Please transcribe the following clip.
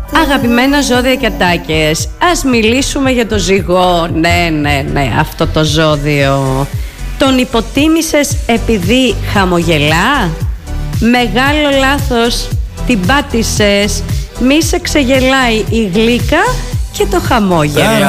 Αγαπημένα ζώδια και ατάκες, ας μιλήσουμε για το ζυγό. Ναι, αυτό το ζώδιο. Τον υποτίμησες επειδή χαμογελά? Μεγάλο λάθος, την πάτησες. Μη σε ξεγελάει η γλύκα και το χαμόγελο.